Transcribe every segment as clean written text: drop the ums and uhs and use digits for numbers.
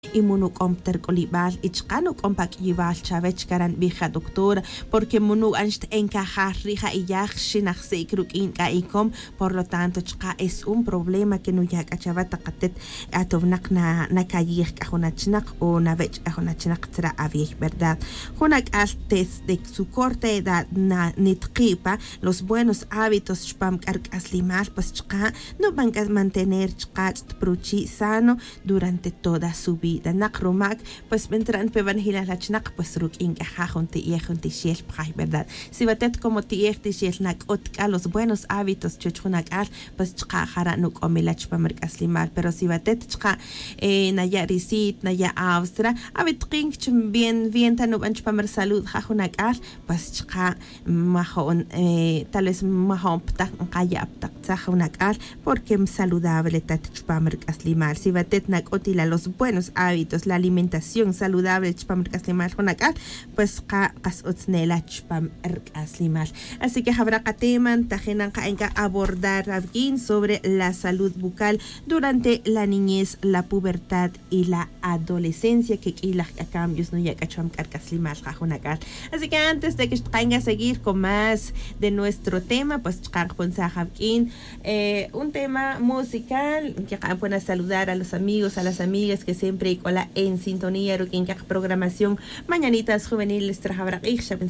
Imunuk tercolibal ichkanuk ompakibal chavech karan vieja doctora porque munu anst encajar rija y yach shinaxi kruk inka ikom por lo tanto chka es un problema que no yak achavata qatet atovnak na kayih kahunachnak o na vech kahunachnak tra aviech verdad hunak altes de su corta edad na nitqipa los buenos hábitos chpam kark aslimal pues chka no van a mantener chka pruchi sano durante toda su vida nakrumak pues mientras pevanhila lachnak pues ruk inka jajunti yejunti shiel paj verdad si batet como tiechti shiel nak otka los buenos hábitos chuchunak al pues chka jara nuk omilach pamerk aslimal pero si batet chka naya risit naya austra abitqink bien tanub anch pamer salud jajunak al pues chka mahon tal vez mahon ptak qaya ptak jajunak al porque saludable tat pamerk aslimal si batet nak otila los buenos hábitos la alimentación saludable pamerk aslimal junak al pues qas otsnela pamerk aslimal así que habrá teman tajenan enka abordar alguien sobre la salud bucal durante la niñez, la pubertad y la adolescencia que las cambios no ya cacham carcaslimal jajunacal. Así que antes de que venga a seguir con más de nuestro tema, pues un tema musical que pueden saludar a los amigos, a las amigas que siempre con la en sintonía en programación mañanitas juveniles trabajar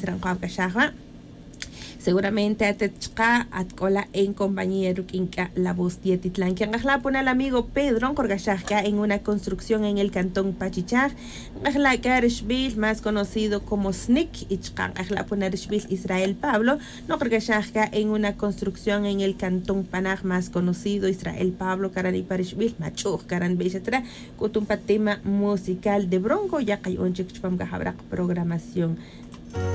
seguramente atechka atkola en compañía rukinka la voz dietitlan que angla pone al amigo Pedro Corgashaka en una construcción en el cantón Pachichar angla Garishville más conocido como Snick y angla pone Israel Pablo no Corgashaka en una construcción en el cantón Panaj más conocido Israel Pablo Karani Parishville Machuch Karan Bechetra con un tema musical de Bronco ya que un chikchpam gahabrak programación